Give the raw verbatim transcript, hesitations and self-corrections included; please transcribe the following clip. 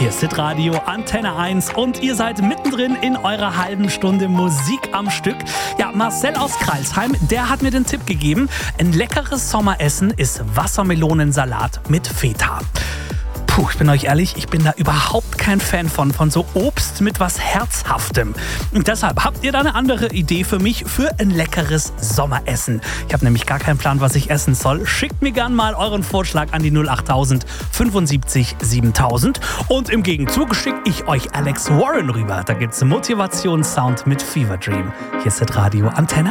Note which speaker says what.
Speaker 1: Hier ist Hitradio Antenne eins und ihr seid mittendrin in eurer halben Stunde Musik am Stück. Ja, Marcel aus Crailsheim, der hat mir den Tipp gegeben, ein leckeres Sommeressen ist Wassermelonensalat mit Feta. Puh, ich bin euch ehrlich, ich bin da überhaupt kein Fan von, von so Obst mit was Herzhaftem. Und deshalb habt ihr da eine andere Idee für mich für ein leckeres Sommeressen. Ich habe nämlich gar keinen Plan, was ich essen soll. Schickt mir gern mal euren Vorschlag an die null achttausend fünfundsiebzig siebentausend. Und im Gegenzug schicke ich euch Alex Warren rüber. Da gibt's Motivationssound mit Fever Dream. Hier ist das Radio Antenne